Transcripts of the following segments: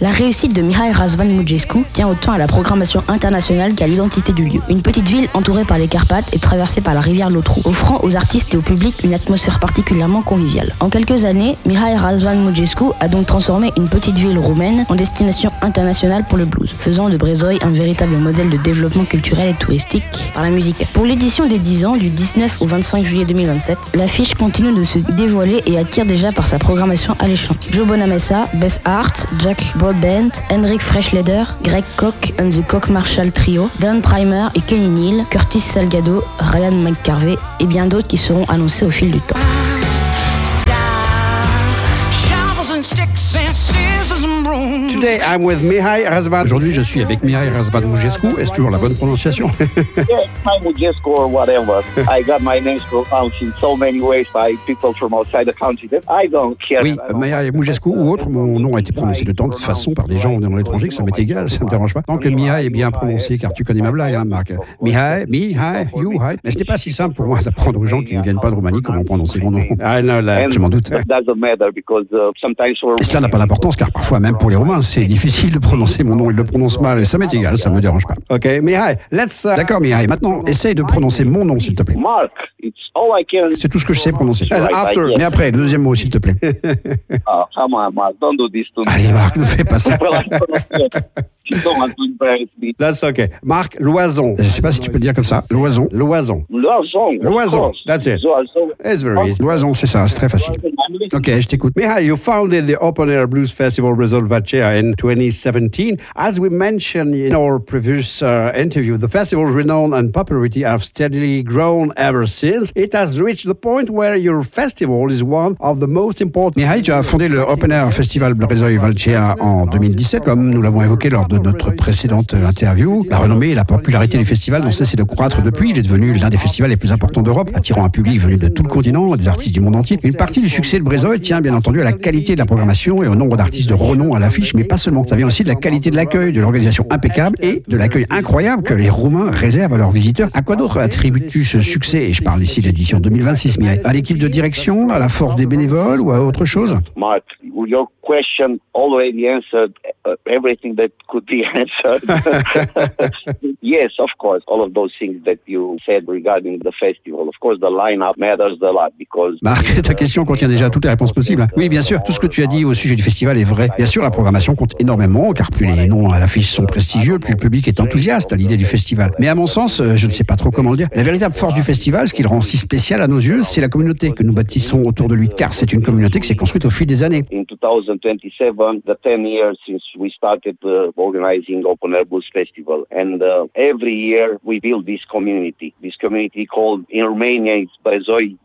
La réussite de Mihai Răzvan Mugescu tient autant à la programmation internationale qu'à l'identité du lieu. Une petite ville entourée par les Carpates et traversée par la rivière Lotru, offrant aux artistes et au public une atmosphère particulièrement conviviale. En quelques années, Mihai Răzvan Mugescu a donc transformé une petite ville roumaine en destination internationale pour le blues, faisant de Brezoï un véritable modèle de développement culturel et touristique par la musique. Pour l'édition des 10 ans, du 19 au 25 juillet 2027, l'affiche continue de se dévoiler et attire déjà par sa programmation alléchante. Joe Bonamessa, Bess Hart, Jack Broadbent, Henrik Freshleder, Greg Koch and the Koch Marshall Trio, John Primer et Kenny Neal, Curtis Salgado, Ryan McCarvey et bien d'autres qui seront annoncés au fil du temps. Today I'm with Mihai Răzvan. Aujourd'hui, je suis avec Mihai Răzvan Mugescu. Est-ce toujours la bonne prononciation? Yes, I'm Mugescu or whatever. I got my name pronounced in so many ways by people from outside the country that I don't care. Oui, Mihai Mugescu ou autre, mon nom a été prononcé de tant de façons par des gens venant de l'étranger que ça m'est égal, ça me dérange pas. Tant que Mihai est bien prononcé, car tu connais ma blague, hein, Marc. Mihai, you, hi. Mais ce n'est pas si simple pour moi d'apprendre aux gens qui ne viennent pas de Roumanie comment prononcer mon nom. Ah non, là, je m'en doute. Et cela n'a pas d'importance, car parfois, même pour les Roumains, c'est difficile de prononcer mon nom. Ils le prononcent mal et ça m'est égal, ça me dérange pas. Ok, Mihai, D'accord, Mihai. Maintenant, essaye de prononcer mon nom, s'il te plaît. Mark, it's all I can. C'est tout ce que je sais prononcer. Mais après, le deuxième mot, s'il te plaît. Oh, come on, Mark, don't do this to me. Allez, Marc, ne fais pas ça. You don't want to embarrass me. That's okay. Marc, Loison. Je ne sais pas si tu peux le dire comme ça. Loison. Loison. That's it. Loison. It's very easy. Loison, c'est ça, c'est très facile. Ok, je t'écoute. Mihai, you founded the Open Air Blues Festival Brezoil Valcea in 2017. As we mentioned in our previous interview, the festival's renown and popularity have steadily grown ever since. It has reached the point where your festival is one of the most important. Mihai, tu as fondé le Open Air Festival Brezoil Valcea en 2017, comme nous l'avons évoqué lors de notre précédente interview. La renommée et la popularité du festival n'ont cessé de croître depuis. Il est devenu l'un des festivals les plus importants d'Europe, attirant un public venu de tout le continent, des artistes du monde entier. Une partie du succès de Brezoil tient bien entendu à la qualité de la programmation et au nombre d'artistes de renom à l'affiche, mais pas seulement. Ça vient aussi de la qualité de l'accueil, de l'organisation impeccable et de l'accueil incroyable que les Roumains réservent à leurs visiteurs. À quoi d'autre attribues-tu ce succès? Et je parle ici de l'édition 2026, Mihai. À l'équipe de direction, à la force des bénévoles ou à autre chose? Mark, your question already answered everything that could be answered. Yes, of course, all of those things that you said regarding the festival. Of course, the lineup matters a lot because... Marc, ta question contient déjà toutes les réponses possibles. Oui, bien sûr, tout ce que tu as dit au sujet du festival est vrai. Bien sûr, la programmation compte énormément, car plus les noms à l'affiche sont prestigieux, plus le public est enthousiaste à l'idée du festival. Mais à mon sens, je ne sais pas trop comment le dire, la véritable force du festival, ce qui le rend si spécial à nos yeux, c'est la communauté que nous bâtissons autour de lui, car c'est une communauté qui s'est construite au fil des années. In 2027, the 10 years since we started organizing Open Air Blues Festival, and every year we build this community called in Romania it's Brezoil.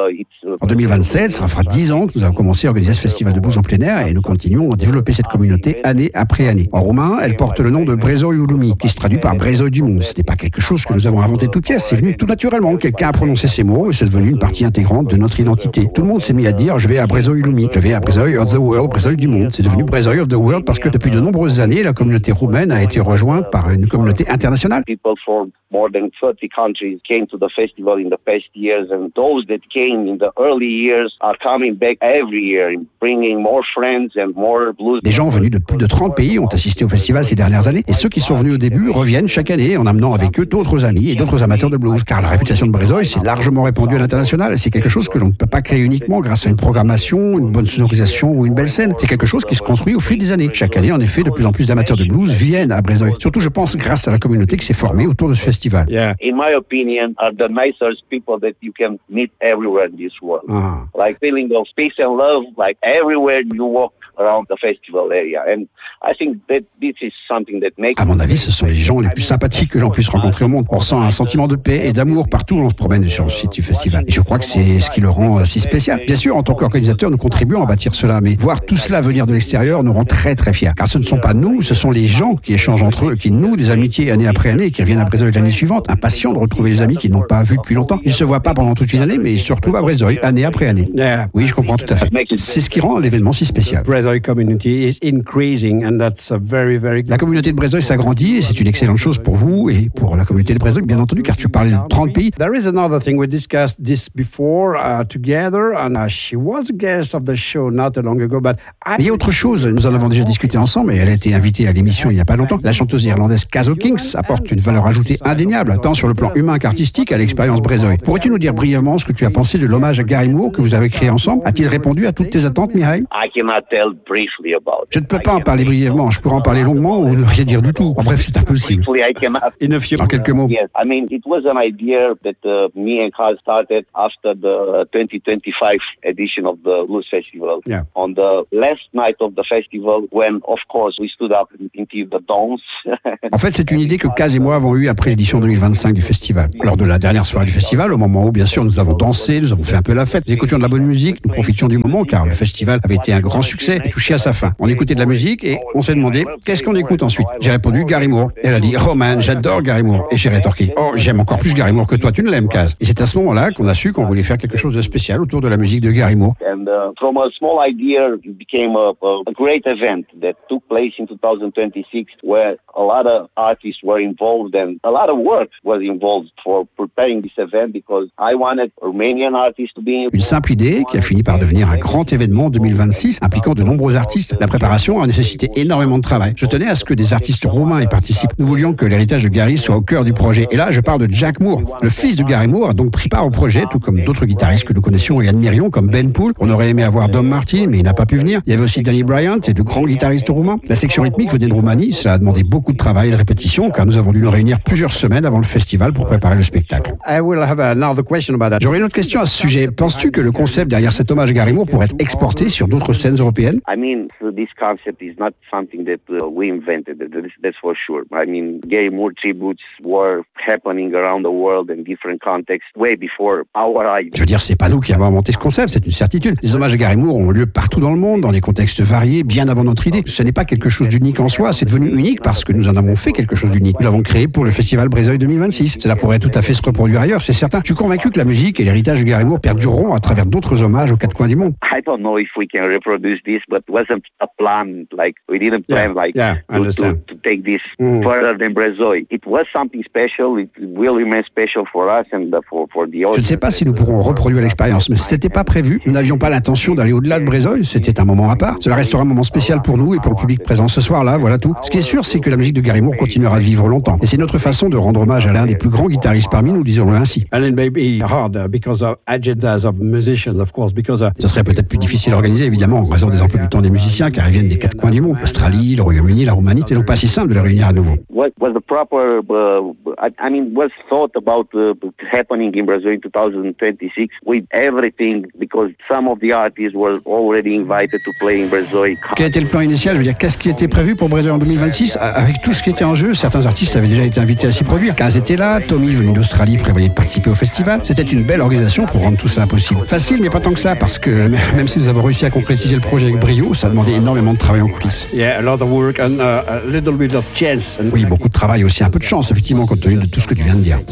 En 2027, ça fera 10 ans que nous avons commencé à organiser ce festival de blues en plein air et nous continuons à développer cette communauté année après année. En roumain, elle porte le nom de Brezoiul Lumii, qui se traduit par Brezoil du monde. Ce n'est pas quelque chose que nous avons inventé de toutes pièces, c'est venu tout naturellement. Quelqu'un a prononcé ces mots et c'est devenu une partie intégrante de notre identité. Tout le monde s'est mis à dire je vais à Brezoil Lumii, je vais à Brezoil of the World, Brezoil du monde. C'est devenu Brezoil of the World parce que depuis de nombreuses années, la communauté roumaine a été rejointe par une communauté internationale. People from more than 30 countries came to the festival in the past years, and those that came in the early years are coming back every year, bringing more friends and more blues. Des gens venus de plus de 30 pays ont assisté au festival ces dernières années, et ceux qui sont venus au début reviennent chaque année en amenant avec eux d'autres amis et d'autres amateurs de blues. Car la réputation de Brezoil s'est largement répandue à l'international, et c'est quelque chose que l'on ne peut pas créer uniquement grâce à une programmation, une bonne sonorisation ou une belle scène. C'est quelque chose qui se construit au fil des années. Chaque année, en effet, de plus en plus d'amateurs de blues viennent à Brezoil. Surtout, je pense, grâce à la communauté qui s'est formée autour de ce festival. Yeah. In my opinion, are the nicest people that you can meet everywhere in this world. Like feeling of peace and love, like everywhere you walk around the festival area. And I think that this is something that makes... À mon avis, ce sont les gens les plus sympathiques que l'on puisse rencontrer au monde. On ressent un sentiment de paix et d'amour partout où l'on se promène sur le site du festival. Et je crois que c'est ce qui le rend si spécial. Bien sûr, en tant qu'organisateur, nous contribuons à bâtir cela, mais voir tout cela venir de l'extérieur nous rend très très fiers. Car ce ne sont pas nous, ce sont les gens qui échangent entre eux, qui nouent des amitiés année après année et qui reviennent à Brezoil l'année suivante, impatients de retrouver les amis qu'ils n'ont pas vus depuis longtemps. Ils ne se voient pas pendant toute une année, mais ils se retrouvent à Brezoil année après année. Oui, je comprends tout à fait. C'est ce qui rend l'événement si spécial. Brezoy community is increasing and that's a very, very... La communauté de Brezoy s'agrandit et c'est une excellente chose pour vous et pour la communauté de Brezoy, bien entendu, car tu parlais de 30 pays. There is another thing, we discussed this before together and she was a guest of the show not long ago, but... Il y a autre chose, nous en avons déjà discuté ensemble et elle a été invitée à l'émission il n'y a pas longtemps. La chanteuse irlandaise Cazo Kings apporte une valeur ajoutée indéniable, tant sur le plan humain qu'artistique, à l'expérience Brezoy. Pourrais-tu nous dire brièvement ce que tu as pensé de l'hommage à Gary Moore que vous avez créé ensemble? A-t-il répondu à toutes tes attentes, Mihail? Je ne peux pas en parler brièvement, je pourrais en parler longuement ou ne rien dire du tout. En bref, c'est impossible. En quelques mots. I mean, it was an idea that me and Kaz started after the 2025 edition of the Blues Festival. Yeah. On the last night of the festival, when, of course, we stood up into the dance. En fait, c'est une idée que Kaz et moi avons eue après l'édition 2025 du festival. Lors de la dernière soirée du festival, au moment où, bien sûr, nous avons dansé, nous avons fait un peu la fête, nous écoutions de la bonne musique, nous profitions du moment, car le festival avait été un grand succès et touché à sa fin. On écoutait de la musique et on s'est demandé, qu'est-ce qu'on écoute ensuite? J'ai répondu, Gary Moore. Elle a dit, oh man, j'adore Gary Moore. Et j'ai rétorqué, oh, j'aime encore plus Gary Moore que toi, tu ne l'aimes, Kaz. Et c'est à ce moment-là qu'on a su qu'on voulait faire quelque chose de spécial autour de la musique de Gary Moore. And from a small idea, it became a great event that took place in 2026, where a lot of artists were involved and a lot of work was involved for preparing this event because I wanted Romanian artists to be... Une simple idée qui a fini par devenir un grand événement en 2026 impliquant de nombreux artistes. La préparation a nécessité énormément de travail. Je tenais à ce que des artistes roumains y participent. Nous voulions que l'héritage de Gary soit au cœur du projet. Et là, je parle de Jack Moore. Le fils de Gary Moore a donc pris part au projet, tout comme d'autres guitaristes que nous connaissions et admirions, comme Ben Poole. On aurait aimé avoir Dom Martin, mais il n'a pas pu venir. Il y avait aussi Danny Bryant et de grands guitaristes roumains. La section rythmique venait de Roumanie. Cela a demandé beaucoup de travail et de répétition, car nous avons dû nous réunir plusieurs semaines avant le festival pour préparer le spectacle. J'aurais une autre question à ce sujet. Penses-tu que le concept derrière cet hommage à Gary Moore pourrait être exporté sur d'autres scènes européennes? I mean, this concept is not something that we invented, that's for sure. I mean, Gary Moore tributes were happening around the world in different contexts way before our idea. Je veux dire, c'est pas nous qui avons inventé ce concept, c'est une certitude. Les hommages à Gary Moore ont lieu partout dans le monde, dans des contextes variés, bien avant notre idée. Ce n'est pas quelque chose d'unique en soi, c'est devenu unique parce que nous en avons fait quelque chose d'unique. Nous l'avons créé pour le festival Brezoy 2026. Cela pourrait tout à fait se reproduire ailleurs, c'est certain. Je suis convaincu que la musique et l'héritage de Gary Moore perdureront à travers d'autres hommages aux quatre coins du monde. I don't know if we can reproduce this, but it wasn't a plan. Like we didn't plan to take this further than Brezoy. It was something special. It will remain special for us and for the audience. Je ne sais pas si nous pourrons reproduire l'expérience, mais c'était pas prévu. Nous n'avions pas l'intention d'aller au-delà de Brezoy. C'était un moment à part. Cela restera un moment spécial pour nous et pour le public présent ce soir-là. Voilà tout. Ce qui est sûr, c'est que la musique de Gary Moore continuera de vivre longtemps. Et c'est notre façon de rendre hommage à l'un des plus grands guitaristes parmi nous, disons-le ainsi. And it may be harder because of agendas of musicians, of course, because ce serait peut-être plus difficile à organiser, évidemment, en raison des emplois du temps des musiciens, car ils viennent des quatre coins du monde, l'Australie, le Royaume-Uni, la Roumanie. C'est donc pas si simple de les réunir à nouveau. What was the proper, I mean, was thought about happening in Brazil in 2026 with everything, because some of the artists were already invited to play in Brazil. Quel était le plan initial? Je veux dire, qu'est-ce qui était prévu pour Brazil en 2026? Avec tout ce qui était en jeu, certains artistes avaient déjà été invités à s'y produire. Kaz était là, Tommy, venu d'Australie, prévoyait de participer au festival. C'était une belle organisation pour rendre tout ça possible. Facile, mais pas tant que ça, parce que même si nous avons réussi à concrétiser le projet avec brio, ça demandait énormément de travail en coulisses. Yeah, a lot of work and a little bit of chance. Oui, beaucoup de travail, aussi un peu de chance, effectivement, compte tenu de tout ce que tu viens de dire.